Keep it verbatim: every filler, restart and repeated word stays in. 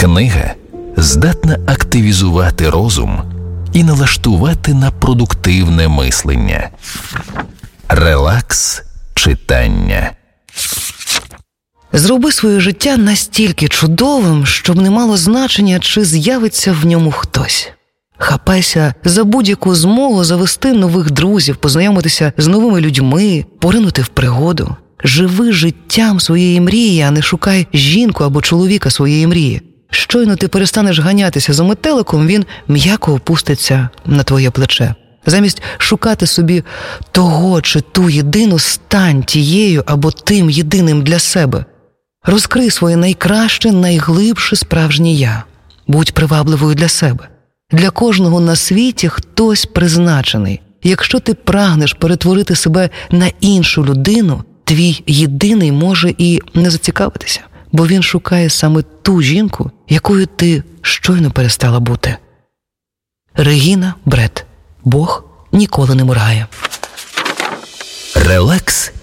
Книга здатна активізувати розум і налаштувати на продуктивне мислення. Релакс читання. Зроби своє життя настільки чудовим, щоб не мало значення, чи з'явиться в ньому хтось. Хапайся за будь-яку змогу завести нових друзів, познайомитися з новими людьми, поринути в пригоду. Живи життям своєї мрії, а не шукай жінку або чоловіка своєї мрії. Щойно ти перестанеш ганятися за метеликом, він м'яко опуститься на твоє плече. Замість шукати собі того чи ту єдину, стань тією або тим єдиним для себе. Розкрий своє найкраще, найглибше справжнє «я». Будь привабливою для себе. Для кожного на світі хтось призначений. Якщо ти прагнеш перетворити себе на іншу людину, твій єдиний може і не зацікавитися, бо він шукає саме ту жінку, якою ти щойно перестала бути. Регіна Брет. Бог ніколи не моргає. Релакс